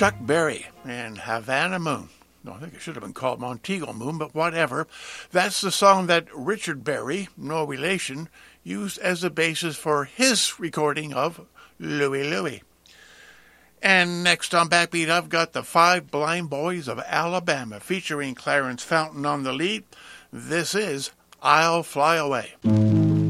Chuck Berry and Havana Moon. No, I think it should have been called Montego Moon, but whatever. That's the song that Richard Berry, no relation, used as the basis for his recording of Louie Louie. And next on Backbeat, I've got the Five Blind Boys of Alabama, featuring Clarence Fountain on the lead. This is I'll Fly Away.